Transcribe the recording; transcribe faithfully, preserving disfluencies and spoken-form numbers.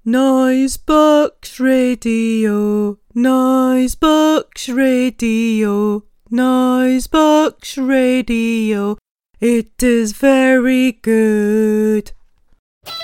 Noise Box Radio, Noise Box Radio, Noise Box Radio. It is very good.